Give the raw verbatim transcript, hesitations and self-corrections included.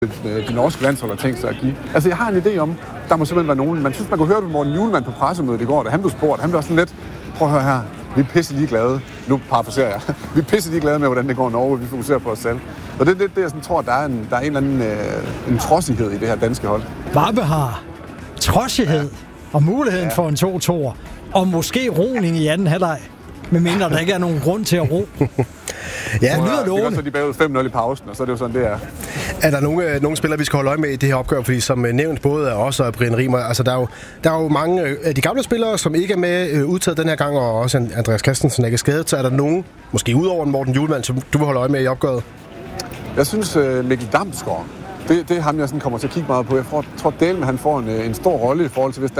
de norske landshold har tænkt sig at give. Altså, jeg har en idé om, der må simpelthen være nogen. Man synes, man kunne høre det med Morten Hjulmand på pressemødet i går, da han blev spurgt. Han blev sådan lidt, prøv at høre her, vi er pisse ligeglade. Nu parafraserer jeg. Vi er pisse ligeglade med, hvordan det går i Norge, vi fokuserer på os selv. Og det er det, det, jeg sådan tror, der er en, der er en eller anden øh, en trodsighed i det her danske hold. Varpe har trodsighed ja. og muligheden ja. for en to-toer, og måske roning i anden halvleg, medmindre der ikke er nogen grund til at ro. Ja, nu er det så de bagud fem nul i pausen, og så er det jo sådan, det er. Er der nogle, nogle spillere, vi skal holde øje med i det her opgør? Fordi som nævnt, både af os og Brian Riemer, altså der er jo, der er jo mange af de gamle spillere, som ikke er med øh, udtaget den her gang, og også Andreas Christensen er ikke skadet. Så er der nogen, måske udover Morten Hjulmand, som du vil holde øje med i opgøret? Jeg synes, uh, Mikkel Damsgaard, det, det er ham, jeg sådan kommer til at kigge meget på. Jeg tror, tror delen, han får en, en stor rolle i forhold til, hvis